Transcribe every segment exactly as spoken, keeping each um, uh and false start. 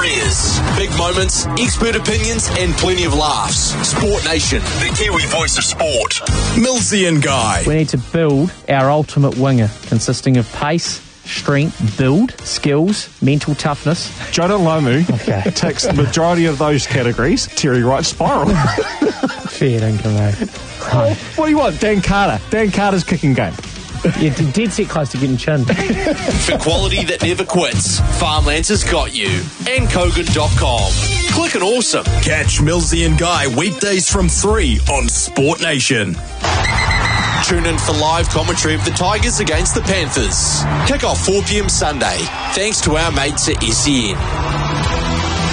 careers. Big moments, expert opinions, and plenty of laughs. Sport Nation, the Kiwi voice of sport. Millsy and Guy. We need to build our ultimate winger, consisting of pace, strength, build, skills, mental toughness. Jordan Lomu Okay. ticks the majority of those categories. Terry Wright spiral. Fair dinkum, mate. Oh, what do you want? Dan Carter. Dan Carter's kicking game. You're dead set close to getting chinned. For quality that never quits, Farmlands has got you. And Kogan dot com. Click and awesome. Catch Millsy and Guy weekdays from three on Sport Nation. Tune in for live commentary of the Tigers against the Panthers. Kick off four p.m. Sunday. Thanks to our mates at S E N.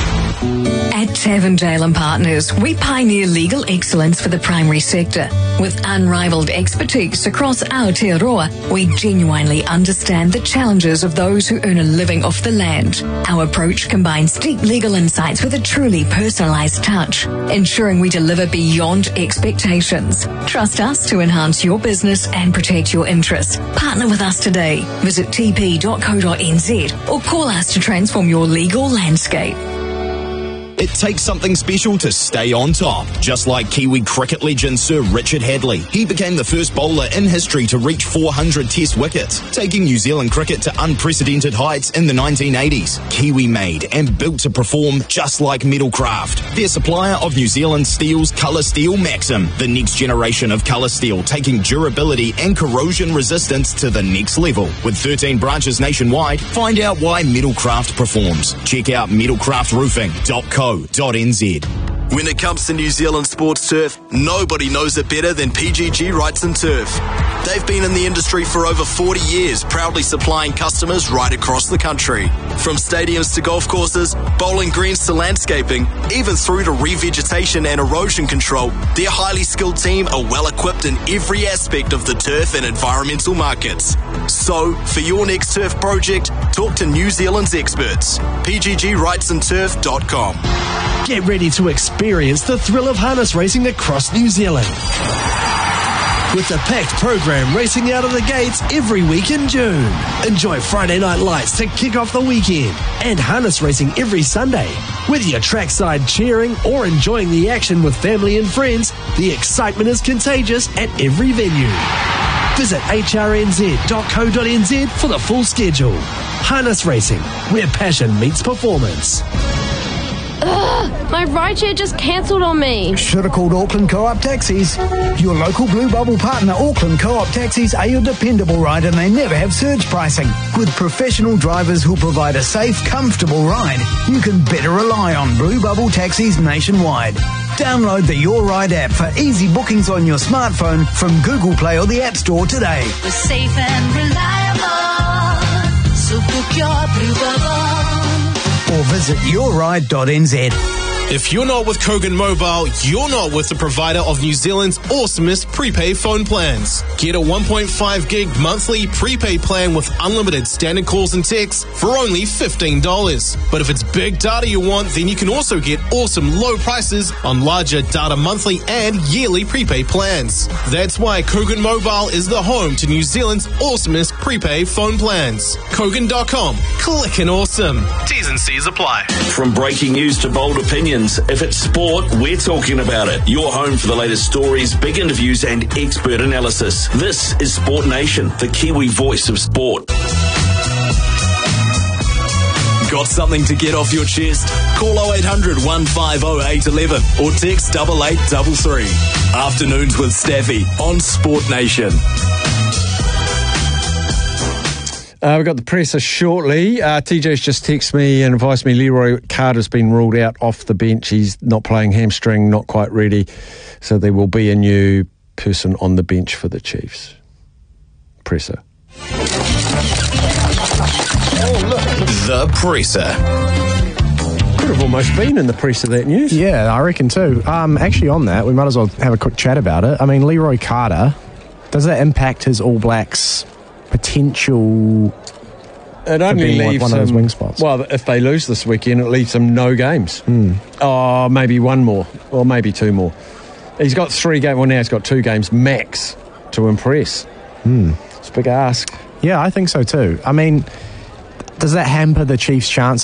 At Tavendale and Partners, we pioneer legal excellence for the primary sector. With unrivaled expertise across Aotearoa, we genuinely understand the challenges of those who earn a living off the land. Our approach combines deep legal insights with a truly personalised touch, ensuring we deliver beyond expectations. Trust us to enhance your business and protect your interests. Partner with us today. Visit t p dot co dot n z or call us to transform your legal landscape. It takes something special to stay on top. Just like Kiwi cricket legend Sir Richard Hadley. He became the first bowler in history to reach four hundred test wickets, taking New Zealand cricket to unprecedented heights in the nineteen eighties. Kiwi made and built to perform just like Metalcraft. Their supplier of New Zealand steel's Colour Steel Maxim, the next generation of colour steel, taking durability and corrosion resistance to the next level. With thirteen branches nationwide, find out why Metalcraft performs. Check out metalcraft roofing dot co dot n z. When it comes to New Zealand sports turf, nobody knows it better than P G G Wrights and Turf. They've been in the industry for over forty years, proudly supplying customers right across the country. From stadiums to golf courses, bowling greens to landscaping, even through to revegetation and erosion control, their highly skilled team are well equipped in every aspect of the turf and environmental markets. So, for your next turf project, talk to New Zealand's experts. P G G Wrights and Turf dot com. Get ready to experience the thrill of harness racing across New Zealand. With a packed program racing out of the gates every week in June. Enjoy Friday night lights to kick off the weekend and harness racing every Sunday. Whether you're trackside cheering or enjoying the action with family and friends, the excitement is contagious at every venue. Visit h r n z dot co dot n z for the full schedule. Harness racing, where passion meets performance. Ugh, my rideshare just cancelled on me. Should have called Auckland Co-op Taxis. Your local Blue Bubble partner, Auckland Co-op Taxis, are your dependable ride and they never have surge pricing. With professional drivers who'll provide a safe, comfortable ride, you can better rely on Blue Bubble Taxis nationwide. Download the Your Ride app for easy bookings on your smartphone from Google Play or the App Store today. We're safe and reliable, so book your Blue Bubble. Or visit your ride dot n z. If you're not with Kogan Mobile, you're not with the provider of New Zealand's awesomest prepaid phone plans. Get a one point five gig monthly prepaid plan with unlimited standard calls and texts for only fifteen dollars. But if it's big data you want, then you can also get awesome low prices on larger data monthly and yearly prepaid plans. That's why Kogan Mobile is the home to New Zealand's awesomest prepaid phone plans. Kogan dot com. Click and awesome. T's and C's apply. From breaking news to bold opinions, if it's sport, we're talking about it. Your home for the latest stories, big interviews, and expert analysis. This is Sport Nation, the Kiwi voice of sport. Got something to get off your chest? Call oh eight hundred, one five oh, eight one one or text eight eight three three. Afternoons with Staffy on Sport Nation. Uh, we've got the presser shortly. Uh, T J's just texted me and advised me Leroy Carter's been ruled out off the bench. He's not playing, hamstring, not quite ready. So there will be a new person on the bench for the Chiefs. Presser. The presser. Could have almost been in the presser, that news. Yeah, I reckon too. Um, actually, on that, we might as well have a quick chat about it. I mean, Leroy Carter, does that impact his All Blacks' potential it only being leaves like one them, of those wing spots? Well, if they lose this weekend, it leaves them no games. Mm. Oh, maybe one more, or maybe two more. He's got three games. Well, now he's got two games max to impress. Mm. It's a big ask. Yeah, I think so too. I mean, does that hamper the Chiefs' chance